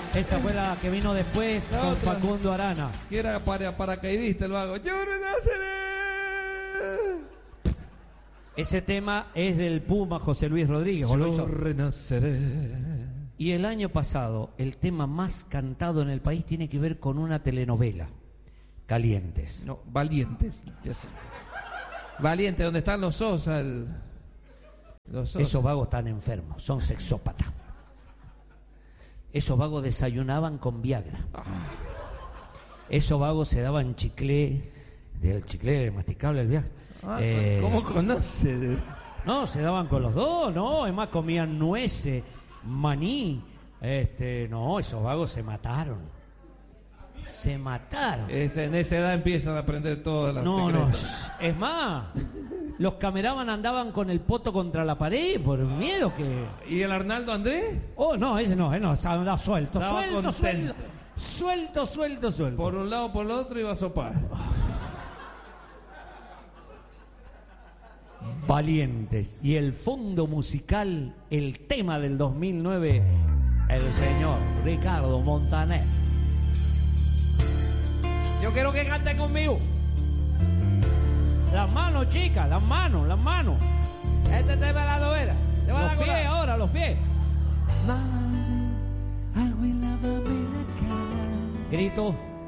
Esa fue la que vino después La con otra. Facundo Arana. Que era paracaidista el vago. Yo renaceré. Ese tema es del Puma José Luis Rodríguez. ¿o lo Yo hizo? renaceré. Y el año pasado, el tema más cantado en el país tiene que ver con una telenovela. Calientes. No, Valientes. Ya sé. Valiente, donde están los Sosa. Los Sosa. Esos vagos están enfermos, son sexópatas. Esos vagos desayunaban con Viagra. Esos vagos se daban chicle, del chicle masticable, el Viagra. ¿Cómo conoce? No, se daban con los dos, no, es más comían nueces, maní. No, esos vagos se mataron. Se mataron. En esa edad empiezan a aprender todas las No, secretas. es más, los cameraman andaban con el poto contra la pared por miedo que... ¿Y el Arnaldo Andrés? Oh, no, ese no, andaba suelto, Estaba suelto, contento. suelto. Por un lado, por el otro iba a sopar. Valientes. Y el fondo musical, el tema del 2009, el señor Ricardo Montaner. Yo quiero que cante conmigo. Las manos, chicas, las manos. Este tema es la novela. ¿Te vas a Los dar pies cola? ahora, los pies. Grito.